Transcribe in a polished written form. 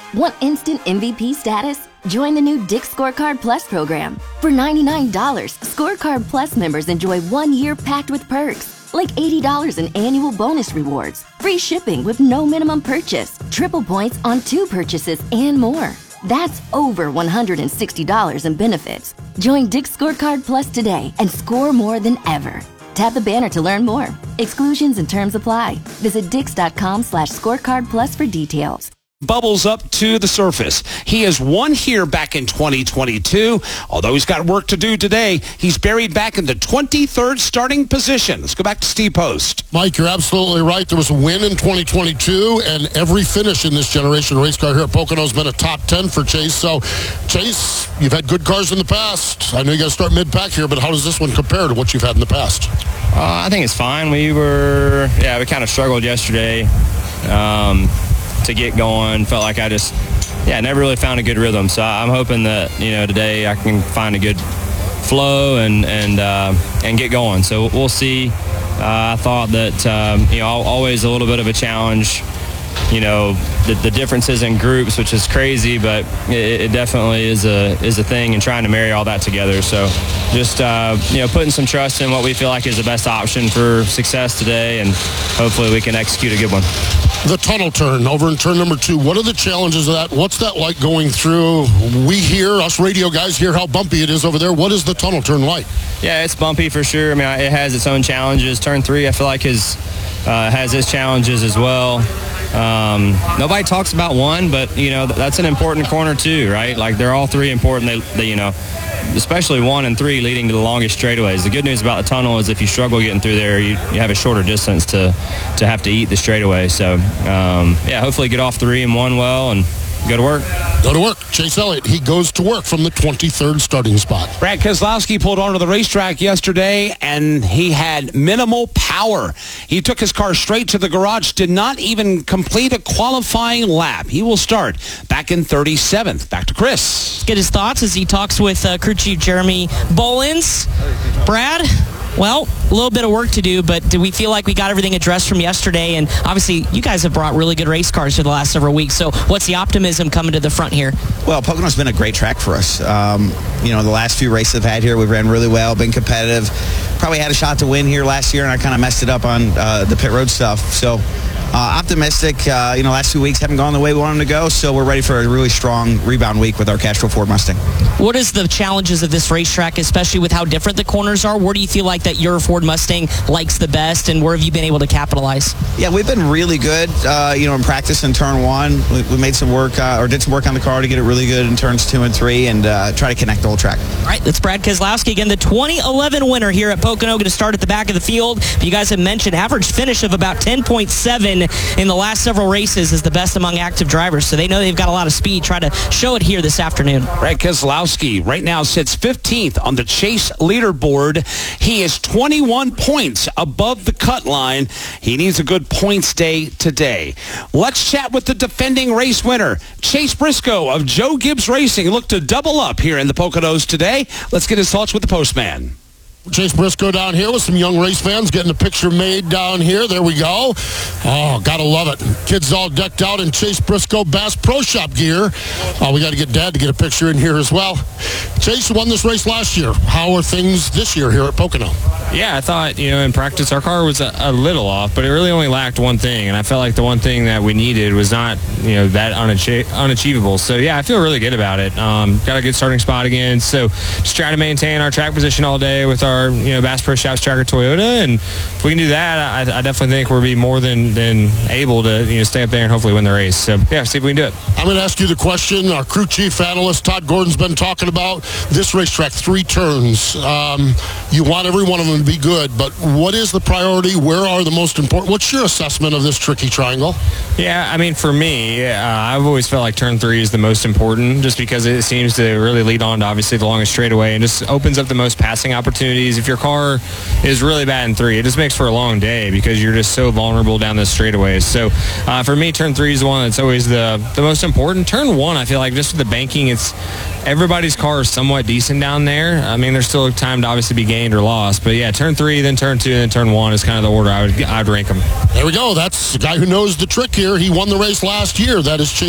Want instant MVP status? Join the new Dick's Scorecard Plus program. For $99, Scorecard Plus members enjoy 1 year packed with perks, like $80 in annual bonus rewards, free shipping with no minimum purchase, triple points on 2 purchases, and more. That's over $160 in benefits. Join Dick's Scorecard Plus today and score more than ever. Tap the banner to learn more. Exclusions and terms apply. Visit dix.com/scorecardplus for details. Bubbles up to the surface. He has won here back in 2022. Although he's got work to do today, he's buried back in the 23rd starting position. Let's go back to Steve Post. Mike, you're absolutely right. There was a win in 2022, and every finish in this generation race car here at Pocono has been a top 10 for Chase. So, Chase, you've had good cars in the past. I know you got to start mid-pack here, but how does this one compare to what you've had in the past? I think it's fine. We kind of struggled yesterday. To get going, felt like I never really found a good rhythm. So I'm hoping that today I can find a good flow and get going. So we'll see. I thought that always a little bit of a challenge. The differences in groups, which is crazy, but it definitely is a thing, and trying to marry all that together. So just putting some trust in what we feel like is the best option for success today, and hopefully we can execute a good one. The tunnel turn over in turn number 2. What are the challenges of that? What's that like going through? Us radio guys hear how bumpy it is over there. What is the tunnel turn like? Yeah, it's bumpy for sure. I mean, it has its own challenges. Turn 3, I feel like has its challenges as well. Nobody talks about 1, but that's an important corner too, right? Like, they're all 3 important. They especially 1 and 3 leading to the longest straightaways. The good news about the tunnel is if you struggle getting through there, you have a shorter distance to have to eat the straightaway. So hopefully get off 3 and 1 well and go to work. Go to work. Chase Elliott, he goes to work from the 23rd starting spot. Brad Keselowski pulled onto the racetrack yesterday, and he had minimal power. He took his car straight to the garage, did not even complete a qualifying lap. He will start back in 37th. Back to Chris. Let's get his thoughts as he talks with crew chief Jeremy Bolins. Brad? Well, a little bit of work to do, but do we feel like we got everything addressed from yesterday? And obviously, you guys have brought really good race cars for the last several weeks. So what's the optimism coming to the front here? Well, Pocono's been a great track for us. The last few races I've had here, we've ran really well, been competitive. Probably had a shot to win here last year, and I kind of messed it up on the pit road stuff. So optimistic. Last 2 weeks haven't gone the way we want them to go, so we're ready for a really strong rebound week with our Castro Ford Mustang. What is the challenges of this racetrack, especially with how different the corners are? Where do you feel like that your Ford Mustang likes the best, and where have you been able to capitalize? Yeah, we've been really good, in practice in turn 1. We made some work, or did some work on the car to get it really good in turns 2 and 3, and try to connect the whole track. All right, that's Brad Keselowski again, the 2011 winner here at Pocono, going to start at the back of the field. But you guys have mentioned average finish of about 10.7 in the last several races is the best among active drivers, so they know they've got a lot of speed. Try to show it here this afternoon. Brad Keselowski right now sits 15th on the Chase leaderboard. He is 21 points above the cut line. He needs a good points day today. Let's chat with the defending race winner, Chase Briscoe of Joe Gibbs Racing. Look to double up here in the Poconos today. Let's get his thoughts with the postman. Chase Briscoe down here with some young race fans getting a picture made down here. There we go. Oh, gotta love it. Kids all decked out in Chase Briscoe Bass Pro Shop gear. We got to get Dad to get a picture in here as well. Chase won this race last year. How are things this year here at Pocono? Yeah, I thought, in practice our car was a little off, but it really only lacked one thing, and I felt like the one thing that we needed was not, that unachievable. So, yeah, I feel really good about it. Got a good starting spot again, so just try to maintain our track position all day with our Bass Pro Shops tracker Toyota, and if we can do that, I definitely think we'll be more than able to stay up there and hopefully win the race. So yeah, see if we can do it. I'm going to ask you the question our crew chief analyst Todd Gordon's been talking about. This racetrack, 3 turns. You want every one of them to be good, but what is the priority? Where are the most important? What's your assessment of this tricky triangle? Yeah, I mean, for me, I've always felt like turn 3 is the most important, just because it seems to really lead on to obviously the longest straightaway and just opens up the most passing opportunities. If your car is really bad in 3, it just makes for a long day because you're just so vulnerable down the straightaways. So for me, turn 3 is the one that's always the most important. Turn 1, I feel like just with the banking, it's everybody's car is somewhat decent down there. I mean, there's still time to obviously be gained or lost. But yeah, turn 3, then turn 2, then turn 1 is kind of the order I'd rank them. There we go. That's the guy who knows the trick here. He won the race last year. That is Chase